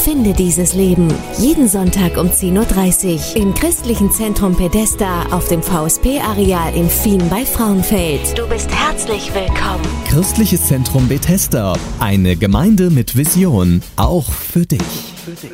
Finde dieses Leben. Jeden Sonntag um 10:30 Uhr im christlichen Zentrum Bethesda auf dem VSP-Areal in Fien bei Frauenfeld. Du bist herzlich willkommen. Christliches Zentrum Bethesda. Eine Gemeinde mit Vision. Auch für dich.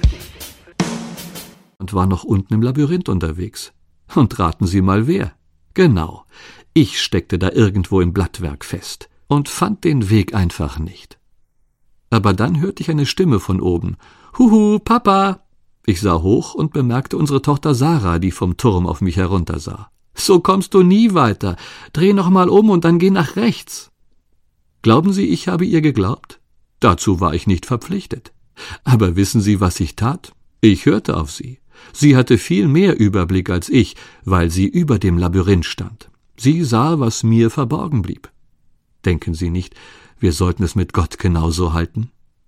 Und war noch unten im Labyrinth unterwegs. Und raten Sie mal wer? Genau, ich steckte da irgendwo im Blattwerk fest und fand den Weg einfach nicht. Aber dann hörte ich eine Stimme von oben. »Huhu, Papa!« Ich sah hoch und bemerkte unsere Tochter Sarah, die vom Turm auf mich heruntersah. »So kommst du nie weiter. Dreh noch mal um und dann geh nach rechts.« Glauben Sie, ich habe ihr geglaubt? Dazu war ich nicht verpflichtet. Aber wissen Sie, was ich tat? Ich hörte auf sie. Sie hatte viel mehr Überblick als ich, weil sie über dem Labyrinth stand. Sie sah, was mir verborgen blieb. Denken Sie nicht, wir sollten es mit Gott genauso halten?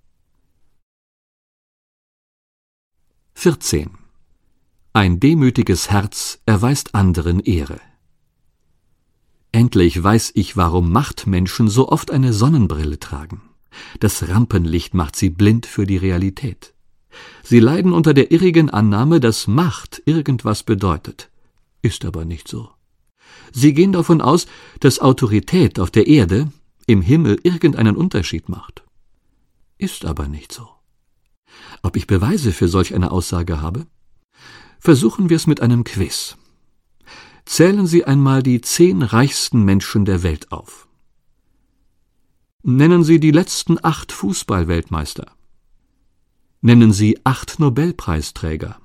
14. Ein demütiges Herz erweist anderen Ehre. Endlich weiß ich, warum Machtmenschen so oft eine Sonnenbrille tragen. Das Rampenlicht macht sie blind für die Realität. Sie leiden unter der irrigen Annahme, dass Macht irgendwas bedeutet. Ist aber nicht so. Sie gehen davon aus, dass Autorität auf der Erde im Himmel irgendeinen Unterschied macht. Ist aber nicht so. Ob ich Beweise für solch eine Aussage habe? Versuchen wir es mit einem Quiz. Zählen Sie einmal die 10 reichsten Menschen der Welt auf. Nennen Sie die letzten 8 Fußball-Weltmeister. Nennen Sie 8 Nobelpreisträger.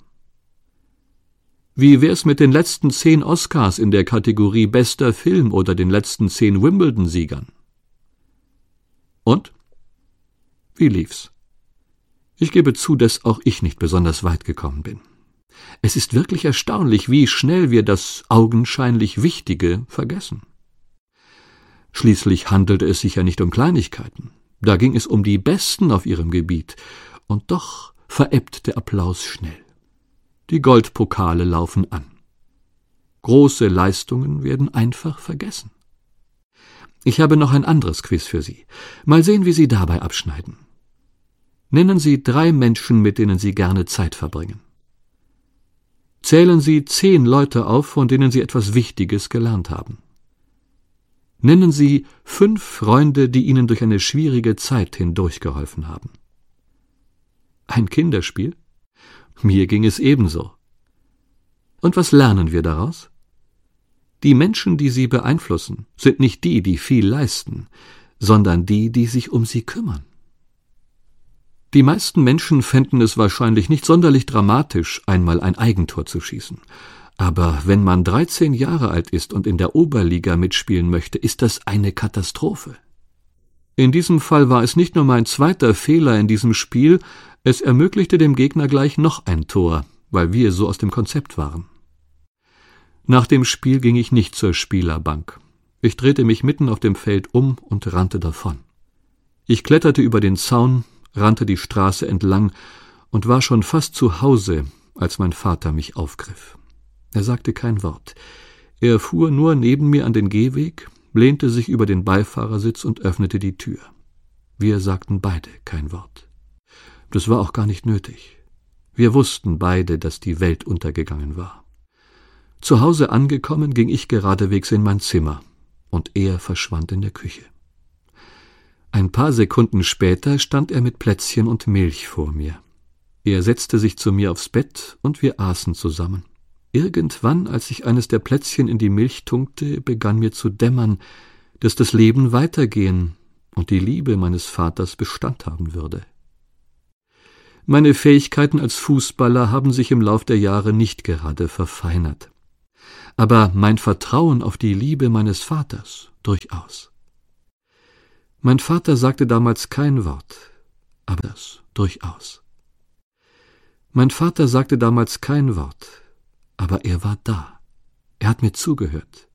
Wie wär's mit den letzten 10 Oscars in der Kategorie Bester Film oder den letzten 10 Wimbledon-Siegern? Und? Wie lief's? Ich gebe zu, dass auch ich nicht besonders weit gekommen bin. Es ist wirklich erstaunlich, wie schnell wir das augenscheinlich Wichtige vergessen. Schließlich handelte es sich ja nicht um Kleinigkeiten. Da ging es um die Besten auf ihrem Gebiet. Und doch verebbt der Applaus schnell. Die Goldpokale laufen an. Große Leistungen werden einfach vergessen. Ich habe noch ein anderes Quiz für Sie. Mal sehen, wie Sie dabei abschneiden. Nennen Sie 3 Menschen, mit denen Sie gerne Zeit verbringen. Zählen Sie 10 Leute auf, von denen Sie etwas Wichtiges gelernt haben. Nennen Sie 5 Freunde, die Ihnen durch eine schwierige Zeit hindurchgeholfen haben. Ein Kinderspiel? Mir ging es ebenso. Und was lernen wir daraus? Die Menschen, die sie beeinflussen, sind nicht die, die viel leisten, sondern die, die sich um sie kümmern. Die meisten Menschen fänden es wahrscheinlich nicht sonderlich dramatisch, einmal ein Eigentor zu schießen. Aber wenn man 13 Jahre alt ist und in der Oberliga mitspielen möchte, ist das eine Katastrophe. In diesem Fall war es nicht nur mein zweiter Fehler in diesem Spiel, es ermöglichte dem Gegner gleich noch ein Tor, weil wir so aus dem Konzept waren. Nach dem Spiel ging ich nicht zur Spielerbank. Ich drehte mich mitten auf dem Feld um und rannte davon. Ich kletterte über den Zaun, rannte die Straße entlang und war schon fast zu Hause, als mein Vater mich aufgriff. Er sagte kein Wort. Er fuhr nur neben mir an den Gehweg, lehnte sich über den Beifahrersitz und öffnete die Tür. Wir sagten beide kein Wort. Das war auch gar nicht nötig. Wir wussten beide, dass die Welt untergegangen war. Zu Hause angekommen, ging ich geradewegs in mein Zimmer, und er verschwand in der Küche. Ein paar Sekunden später stand er mit Plätzchen und Milch vor mir. Er setzte sich zu mir aufs Bett, und wir aßen zusammen. Irgendwann, als ich eines der Plätzchen in die Milch tunkte, begann mir zu dämmern, dass das Leben weitergehen und die Liebe meines Vaters Bestand haben würde. Meine Fähigkeiten als Fußballer haben sich im Lauf der Jahre nicht gerade verfeinert. Aber mein Vertrauen auf die Liebe meines Vaters durchaus. Mein Vater sagte damals kein Wort, aber das durchaus. Mein Vater sagte damals kein Wort, aber er war da. Er hat mir zugehört.